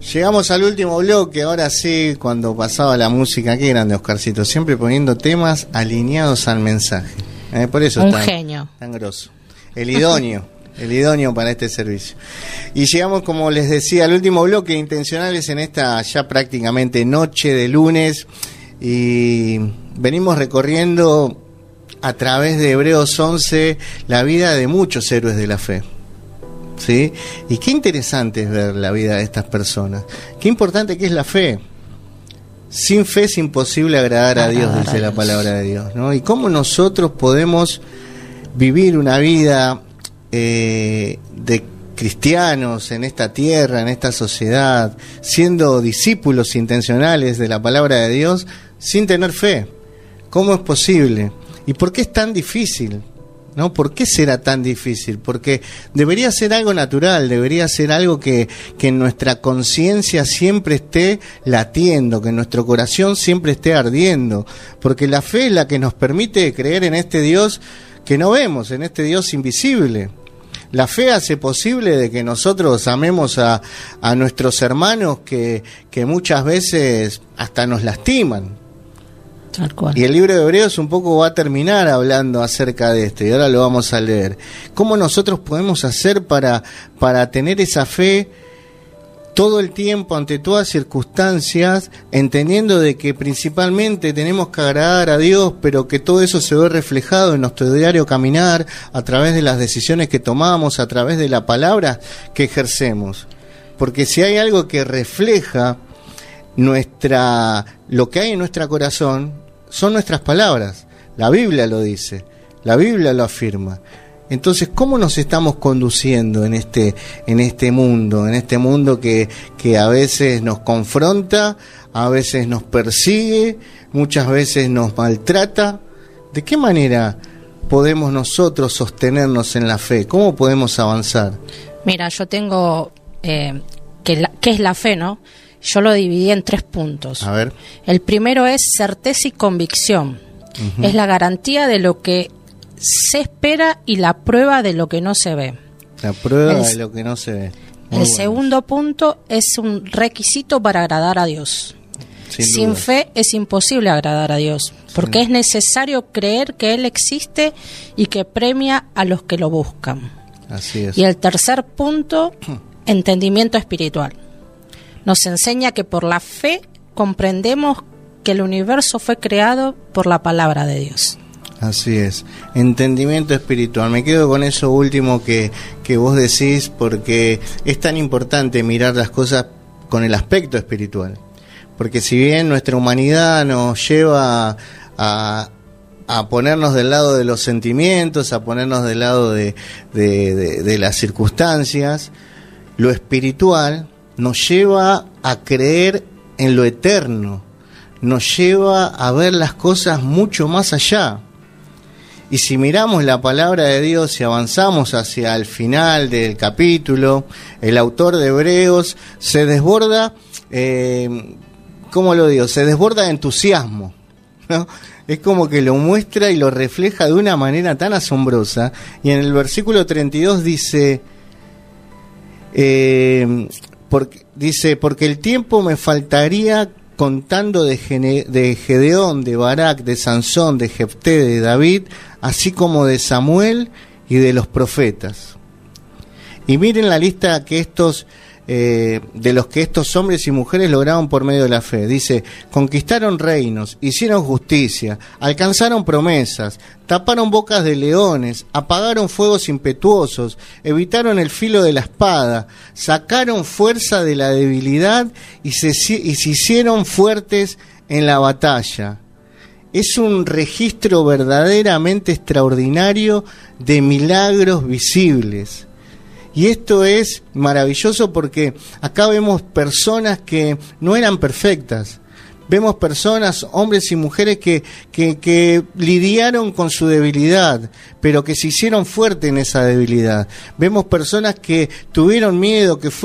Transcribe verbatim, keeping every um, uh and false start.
Llegamos al último bloque, ahora sí, cuando pasaba la música. Qué grande, Oscarcito, siempre poniendo temas alineados al mensaje. Eh, por eso Un tan, genio. tan grosso. El idóneo, el idóneo para este servicio. Y llegamos, como les decía, al último bloque, intencionales en esta ya prácticamente noche de lunes. Y venimos recorriendo a través de Hebreos once la vida de muchos héroes de la fe. ¿Sí? Y qué interesante es ver la vida de estas personas. Qué importante que es la fe. Sin fe es imposible agradar a Dios, dice la palabra de Dios, ¿no? Y cómo nosotros podemos vivir una vida eh, de cristianos en esta tierra, en esta sociedad, siendo discípulos intencionales de la palabra de Dios sin tener fe. ¿Cómo es posible? ¿Y por qué es tan difícil? ¿No? ¿Por qué será tan difícil? Porque debería ser algo natural, debería ser algo que, que en nuestra conciencia siempre esté latiendo, que en nuestro corazón siempre esté ardiendo, porque la fe es la que nos permite creer en este Dios que no vemos, en este Dios invisible. La fe hace posible de que nosotros amemos a, a nuestros hermanos que, que muchas veces hasta nos lastiman. Tal cual. Y el libro de Hebreos un poco va a terminar hablando acerca de esto, y ahora lo vamos a leer. ¿Cómo nosotros podemos hacer para, para tener esa fe todo el tiempo, ante todas circunstancias, entendiendo de que principalmente tenemos que agradar a Dios, pero que todo eso se ve reflejado en nuestro diario caminar, a través de las decisiones que tomamos, a través de la palabra que ejercemos? Porque si hay algo que refleja nuestra lo que hay en nuestro corazón, son nuestras palabras. La Biblia lo dice, la Biblia lo afirma. Entonces, ¿cómo nos estamos conduciendo en este en este mundo, en este mundo que, que a veces nos confronta, a veces nos persigue, muchas veces nos maltrata? ¿De qué manera podemos nosotros sostenernos en la fe? ¿Cómo podemos avanzar? Mira, yo tengo eh, que la, ¿qué es la fe, no? Yo lo dividí en tres puntos. A ver. El primero es certeza y convicción. Uh-huh. Es la garantía de lo que se espera y la prueba de lo que no se ve. La prueba el, de lo que no se ve. Muy el bueno. segundo punto es un requisito para agradar a Dios. Sin, Sin fe es imposible agradar a Dios, porque sí. Es necesario creer que Él existe y que premia a los que lo buscan. Así es. Y el tercer punto, entendimiento espiritual. Nos enseña que por la fe comprendemos que el universo fue creado por la palabra de Dios. Así es, entendimiento espiritual. Me quedo con eso último que, que vos decís, porque es tan importante mirar las cosas con el aspecto espiritual. Porque si bien nuestra humanidad nos lleva a, a ponernos del lado de los sentimientos, a ponernos del lado de, de, de, de las circunstancias, lo espiritual nos lleva a creer en lo eterno, nos lleva a ver las cosas mucho más allá. Y si miramos la palabra de Dios y avanzamos hacia el final del capítulo, el autor de Hebreos se desborda, eh, ¿cómo lo digo? Se desborda de entusiasmo, ¿no? Es como que lo muestra y lo refleja de una manera tan asombrosa. Y en el versículo treinta y dos dice... Eh, Porque, dice, porque el tiempo me faltaría contando de, Gene, de Gedeón, de Barak, de Sansón, de Jefté, de David, así como de Samuel y de los profetas. Y miren la lista que estos, eh, de los que estos hombres y mujeres lograron por medio de la fe. Dice, conquistaron reinos, hicieron justicia, alcanzaron promesas, taparon bocas de leones, apagaron fuegos impetuosos, evitaron el filo de la espada, sacaron fuerza de la debilidad y se, y se hicieron fuertes en la batalla. Es un registro verdaderamente extraordinario de milagros visibles. Y esto es maravilloso porque acá vemos personas que no eran perfectas. Vemos personas, hombres y mujeres que, que, que lidiaron con su debilidad, pero que se hicieron fuertes en esa debilidad. Vemos personas que tuvieron miedo, que